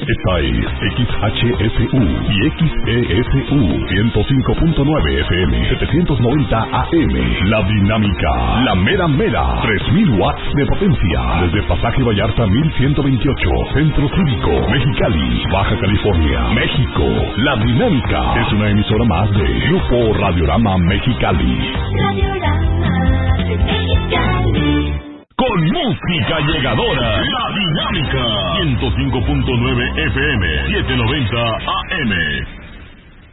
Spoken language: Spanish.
Esta es XHSU y XESU 105.9 FM, 790 AM. La Dinámica, la mera mera, 3000 watts de potencia. Desde Pasaje Vallarta 1128, Centro Cívico, Mexicali, Baja California, México. La Dinámica es una emisora más de Grupo Radiorama Mexicali. Radiorama Mexicali. Con música llegadora, La Dinámica, 105.9 FM, 790 AM.